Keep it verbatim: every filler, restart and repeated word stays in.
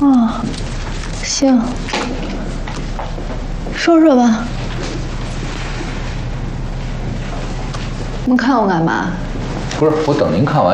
啊，行，说说吧。你们看我干嘛？ 不是，我等您看完。